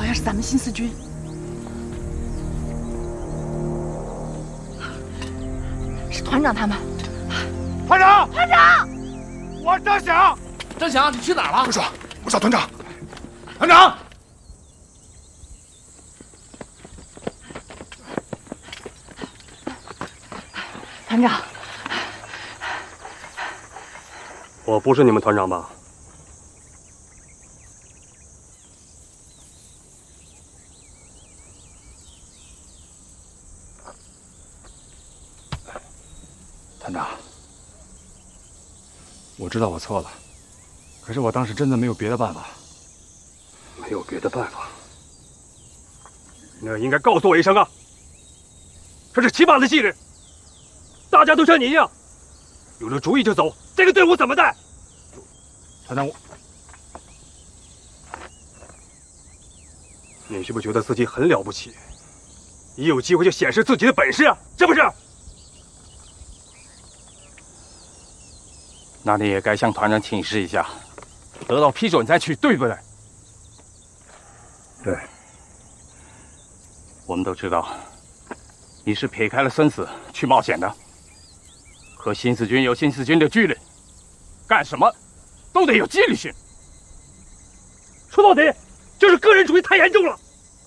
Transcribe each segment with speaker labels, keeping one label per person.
Speaker 1: 像是咱们新四军。是团长他们。
Speaker 2: 团长！
Speaker 1: 团长！
Speaker 2: 我张翔。
Speaker 3: 张翔，你去哪儿了？
Speaker 2: 我找团长。团长！
Speaker 1: 团长，
Speaker 4: 我不是你们团长吧？
Speaker 2: 团长，我知道我错了，可是我当时真的没有别的办法。
Speaker 4: 没有别的办法，那应该告诉我一声啊！这是起码的纪律，大家都像你一样，有了主意就走，这个队伍怎么带？
Speaker 2: 团长，
Speaker 4: 你是不是觉得自己很了不起？一有机会就显示自己的本事啊，是不是？
Speaker 3: 那你也该向团长请示一下，得到批准再去，对不对？
Speaker 4: 对。
Speaker 3: 我们都知道，你是撇开了生死去冒险的。可新四军有新四军的纪律，干什么都得有纪律性。
Speaker 4: 说到底，就是个人主义太严重了。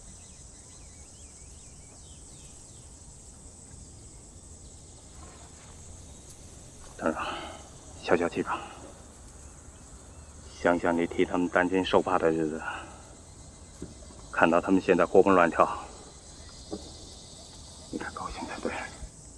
Speaker 3: 团长，消消气吧。想想你替他们担惊受怕的日子，看到他们现在活蹦乱跳，